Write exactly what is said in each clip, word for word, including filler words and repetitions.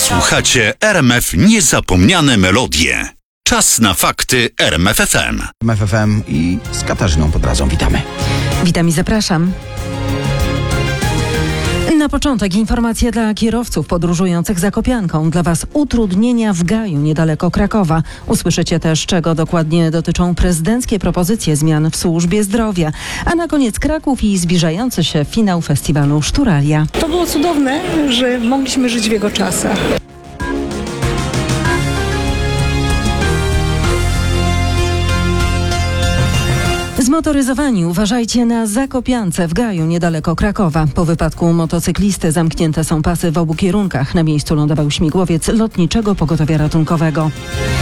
Słuchacie R M F Niezapomniane Melodie. Czas na fakty R M F F M. R M F F M i z Katarzyną Podrazą. Witamy. Witam i zapraszam. Na początek informacje dla kierowców podróżujących Zakopianką. Dla Was utrudnienia w Gaju, niedaleko Krakowa. Usłyszycie też, czego dokładnie dotyczą prezydenckie propozycje zmian w służbie zdrowia. A na koniec Kraków i zbliżający się finał festiwalu Szturalia. To było cudowne, że mogliśmy żyć w jego czasach. Zmotoryzowani uważajcie na Zakopiance w Gaju, niedaleko Krakowa. Po wypadku motocyklisty zamknięte są pasy w obu kierunkach. Na miejscu lądował śmigłowiec Lotniczego Pogotowia Ratunkowego.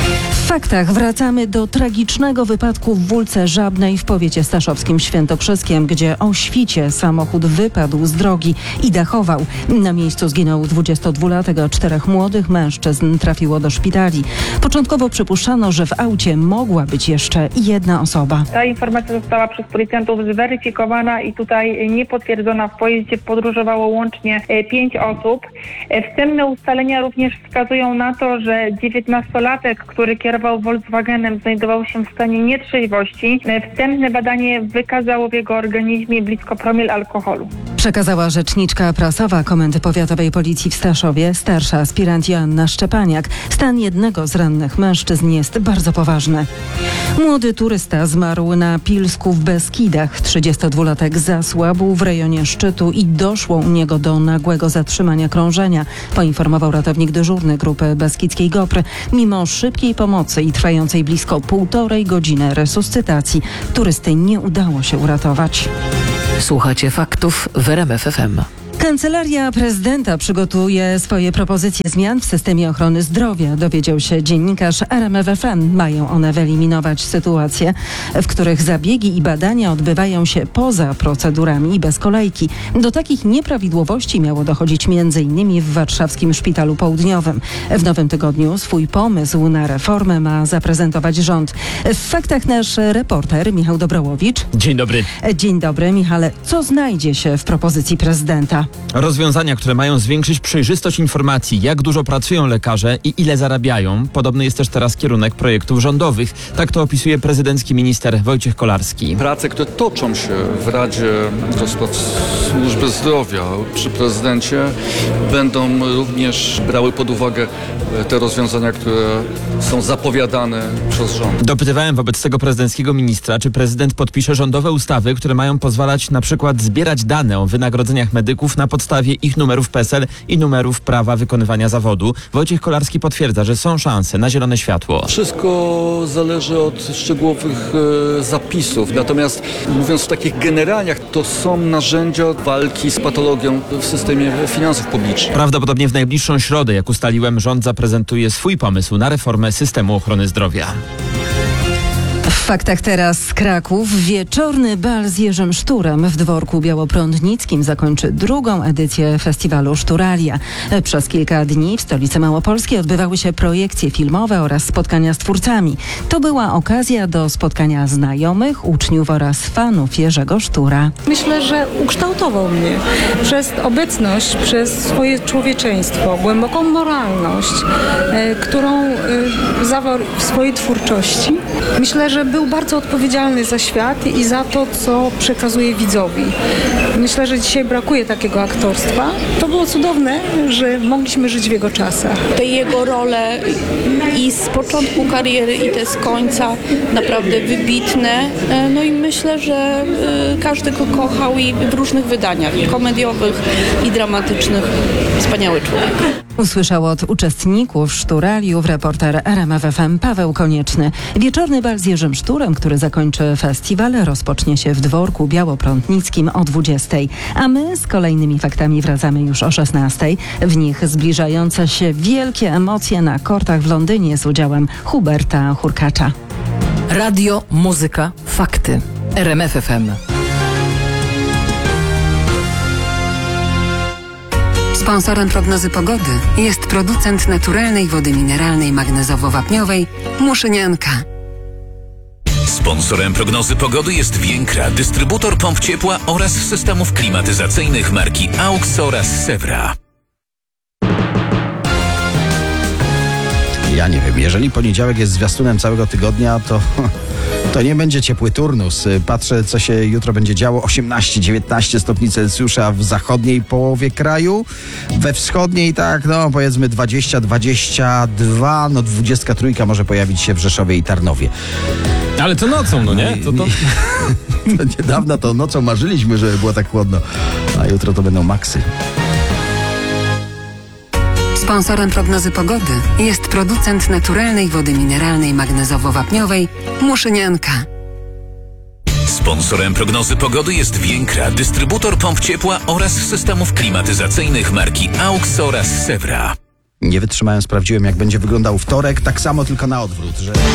W faktach wracamy do tragicznego wypadku w Wólce Żabnej w powiecie staszowskim świętokrzyskiem, gdzie o świcie samochód wypadł z drogi i dachował. Na miejscu zginął dwudziestodwulatek, a czterech młodych mężczyzn trafiło do szpitali. Początkowo przypuszczano, że w aucie mogła być jeszcze jedna osoba. Ta informacja została przez policjantów zweryfikowana i tutaj niepotwierdzona. W pojeździe podróżowało łącznie pięć osób. Wstępne ustalenia również wskazują na to, że dziewiętnastolatek, który kierował Volkswagenem, znajdował się w stanie nietrzeźwości. Wstępne badanie wykazało w jego organizmie blisko promil alkoholu. Przekazała rzeczniczka prasowa Komendy Powiatowej Policji w Staszowie, starsza aspirant Joanna Szczepaniak. Stan jednego z rannych mężczyzn jest bardzo poważny. Młody turysta zmarł na Pilsku w Beskidach. trzydziestodwulatek zasłabł w rejonie szczytu i doszło u niego do nagłego zatrzymania krążenia, poinformował ratownik dyżurny grupy Beskidzkiej Gopry. Mimo szybkiej pomocy i trwającej blisko półtorej godziny resuscytacji, turysty nie udało się uratować. Słuchacie faktów w R M F F M. Kancelaria prezydenta przygotuje swoje propozycje zmian w systemie ochrony zdrowia, dowiedział się dziennikarz R M F F M. Mają one wyeliminować sytuacje, w których zabiegi i badania odbywają się poza procedurami i bez kolejki. Do takich nieprawidłowości miało dochodzić między innymi w warszawskim Szpitalu Południowym. W nowym tygodniu swój pomysł na reformę ma zaprezentować rząd. W faktach nasz reporter Michał Dobrołowicz. Dzień dobry. Dzień dobry, Michale. Co znajdzie się w propozycji prezydenta? Rozwiązania, które mają zwiększyć przejrzystość informacji, jak dużo pracują lekarze i ile zarabiają. Podobny jest też teraz kierunek projektów rządowych. Tak to opisuje prezydencki minister Wojciech Kolarski. Prace, które toczą się w Radzie do Spraw Służby Zdrowia przy prezydencie, będą również brały pod uwagę te rozwiązania, które są zapowiadane przez rząd. Dopytywałem wobec tego prezydenckiego ministra, czy prezydent podpisze rządowe ustawy, które mają pozwalać na przykład zbierać dane o wynagrodzeniach medyków na podstawie ich numerów P E S E L i numerów prawa wykonywania zawodu. Wojciech Kolarski potwierdza, że są szanse na zielone światło. Wszystko zależy od szczegółowych e, zapisów. Natomiast mówiąc w takich generaliach, to są narzędzia walki z patologią w systemie finansów publicznych. Prawdopodobnie w najbliższą środę, jak ustaliłem, rząd zaprezentuje swój pomysł na reformę systemu ochrony zdrowia. W faktach teraz Kraków. Wieczorny bal z Jerzym Szturem w dworku białoprądnickim zakończy drugą edycję festiwalu Szturalia. Przez kilka dni w stolicy Małopolskiej odbywały się projekcje filmowe oraz spotkania z twórcami. To była okazja do spotkania znajomych, uczniów oraz fanów Jerzego Sztura. Myślę, że ukształtował mnie przez obecność, przez swoje człowieczeństwo, głęboką moralność, e, którą e, zawarł w swojej twórczości. Myślę, że był bardzo odpowiedzialny za świat i za to, co przekazuje widzowi. Myślę, że dzisiaj brakuje takiego aktorstwa. To było cudowne, że mogliśmy żyć w jego czasach. Te jego role i z początku kariery, i te z końca naprawdę wybitne. No i myślę, że każdy go kochał i w różnych wydaniach, i komediowych, i dramatycznych. Wspaniały człowiek. Usłyszał od uczestników Szturaliów reporter R M F F M Paweł Konieczny. Wieczorny bal z Jerzym Szturem, który zakończy festiwal, rozpocznie się w dworku białoprądnickim o dwudziestej. A my z kolejnymi faktami wracamy już o szesnastej. W nich zbliżające się wielkie emocje na kortach w Londynie z udziałem Huberta Hurkacza. Radio, muzyka, fakty. R M F F M. Sponsorem prognozy pogody jest producent naturalnej wody mineralnej magnezowo-wapniowej Muszynianka. Sponsorem prognozy pogody jest Więkra, dystrybutor pomp ciepła oraz systemów klimatyzacyjnych marki A U X oraz Sewra. ja nie wiem, jeżeli poniedziałek jest zwiastunem całego tygodnia, to, to nie będzie ciepły turnus. Patrzę, co się jutro będzie działo. osiemnaście dziewiętnaście stopni Celsjusza w zachodniej połowie kraju. We wschodniej tak, no powiedzmy dwadzieścia dwadzieścia dwa, no dwadzieścia trzy może pojawić się w Rzeszowie i Tarnowie. Ale to nocą, no nie? To, to... To niedawno to nocą marzyliśmy, żeby było tak chłodno, a jutro to będą maksy. Sponsorem prognozy pogody jest producent naturalnej wody mineralnej magnezowo-wapniowej Muszynianka. Sponsorem prognozy pogody jest Więkra, dystrybutor pomp ciepła oraz systemów klimatyzacyjnych marki AUX oraz Sewra. Nie wytrzymałem, sprawdziłem, jak będzie wyglądał wtorek, tak samo tylko na odwrót, że...